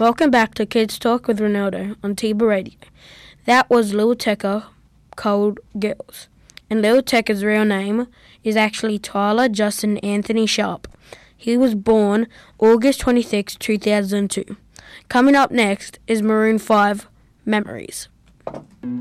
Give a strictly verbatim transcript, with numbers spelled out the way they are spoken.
Welcome back to Kids Talk with Ronaldo on Tiba Radio. That was Lil Tecca, Cold Girls. And Lil Tecca's real name is actually Tyler Justin Anthony Sharp. He was born August twenty-sixth, two thousand two. Coming up next is Maroon five, Memories.